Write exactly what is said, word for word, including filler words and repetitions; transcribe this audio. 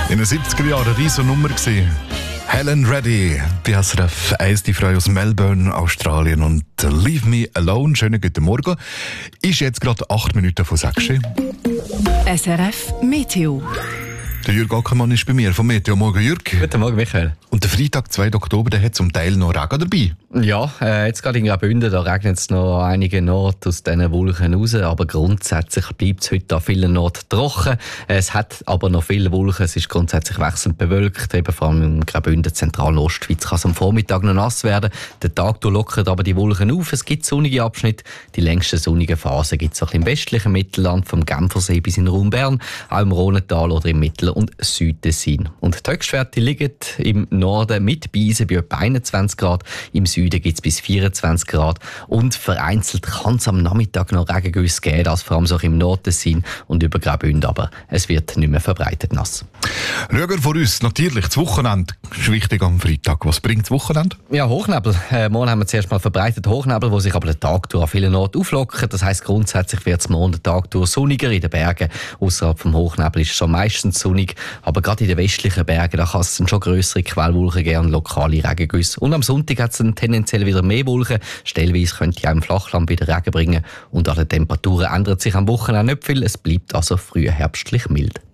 In den siebziger Jahren eine riesige Nummer gewesen. Helen Reddy, die S R F eins, die Frau aus Melbourne, Australien, und Leave Me Alone. Schönen guten Morgen. Ist jetzt gerade acht Minuten vor sechs. S R F Meteo. Der Jürg Ackermann ist bei mir vom Meteo. Morgen, Jürg. Guten Morgen, Michael. Und der Freitag, zweiten Oktober, der hat zum Teil noch Regen dabei. Ja, äh, jetzt gerade in Graubünden, da regnet es noch einige Orte aus diesen Wolken raus, aber grundsätzlich bleibt es heute an vielen Orten trocken. Es hat aber noch viele Wolken, es ist grundsätzlich wechselnd bewölkt, eben vor allem im Graubünden, zentralen Ostschweiz kann es am Vormittag noch nass werden. Der Tag lockert aber die Wolken auf, es gibt sonnige Abschnitte. Die längste sonnige Phase gibt es auch im westlichen Mittelland, vom Genfersee bis in den Raum Bern, auch im Rhonental oder im Mittel- und Südtessin. Und die Höchstwerte liegen im Norden mit Beisen bei etwa einundzwanzig Grad, im Süden gibt es bis vierundzwanzig Grad und vereinzelt kann es am Nachmittag noch Regengüsse geben, das vor allem so im Nordtessin und über Graubünden, aber es wird nicht mehr verbreitet nass. Schauen wir vor uns natürlich das Wochenende. Ist wichtig am Freitag. Was bringt das Wochenende? Ja, Hochnebel. Äh, morgen haben wir zuerst mal verbreitet Hochnebel, wo sich aber den Tag durch an vielen Orten auflockert. Das heisst, grundsätzlich wird es morgen den Tag durch sonniger in den Bergen. Außerhalb vom Hochnebel ist es schon meistens sonnig, aber gerade in den westlichen Bergen da kann es dann schon grössere Quellwolken geben und lokale Regengüsse. Und am Sonntag hat es dann tendenziell wieder mehr Wolken. Stellweise könnte auch im Flachland wieder Regen bringen. Und an den Temperaturen ändert sich am Wochenende nicht viel. Es bleibt also früh herbstlich mild.